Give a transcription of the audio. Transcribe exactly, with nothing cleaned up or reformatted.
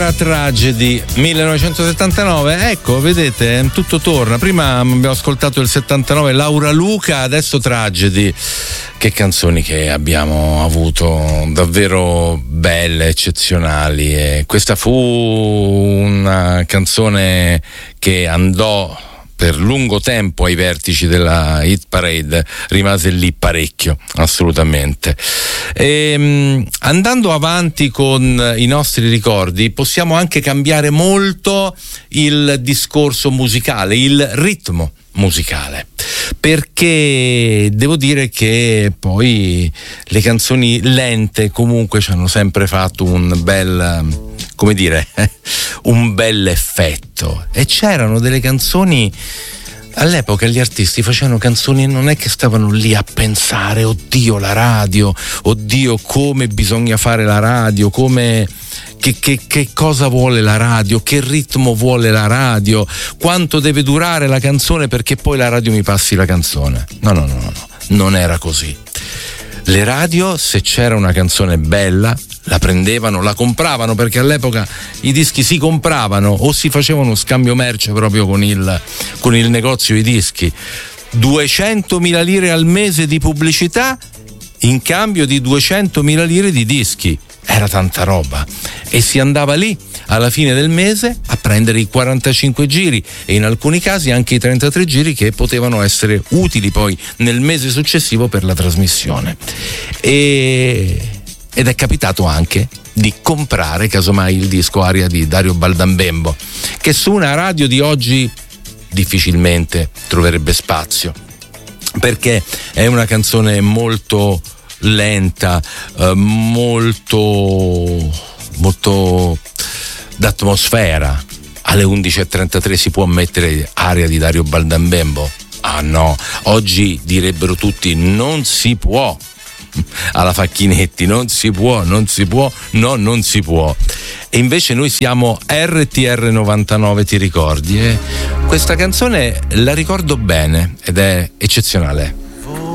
era Tragedy millenovecentosettantanove. Ecco, vedete, tutto torna. Prima abbiamo ascoltato il settantanove Laura Luca, adesso Tragedy. Che canzoni che abbiamo avuto, davvero belle, eccezionali. E questa fu una canzone che andò per lungo tempo ai vertici della Hit Parade, rimase lì parecchio, assolutamente. E, andando avanti con i nostri ricordi, possiamo anche cambiare molto il discorso musicale, il ritmo musicale, perché devo dire che poi le canzoni lente comunque ci hanno sempre fatto un bel, come dire, un bel effetto. E c'erano delle canzoni, all'epoca gli artisti facevano canzoni e non è che stavano lì a pensare oddio la radio, oddio come bisogna fare la radio, come Che, che, che cosa vuole la radio, che ritmo vuole la radio, quanto deve durare la canzone perché poi la radio mi passi la canzone. No, no, no, no, no. Non era così. Le radio, se c'era una canzone bella, la prendevano, la compravano, perché all'epoca i dischi si compravano o si facevano scambio merce proprio con il, con il negozio di dischi. duecentomila lire al mese di pubblicità in cambio di duecentomila lire di dischi. Era tanta roba e si andava lì alla fine del mese a prendere i quarantacinque giri e in alcuni casi anche i trentatré giri che potevano essere utili poi nel mese successivo per la trasmissione. E... ed è capitato anche di comprare casomai il disco Aria di Dario Baldambembo, che su una radio di oggi difficilmente troverebbe spazio, perché è una canzone molto lenta, eh, molto molto d'atmosfera. Alle undici e trentatré si può mettere Aria di Dario Baldambembo? Ah no, oggi direbbero tutti non si può. Alla Facchinetti non si può, non si può, no, non si può. E invece noi siamo R T R novantanove, ti ricordi? Eh? Questa canzone la ricordo bene ed è eccezionale.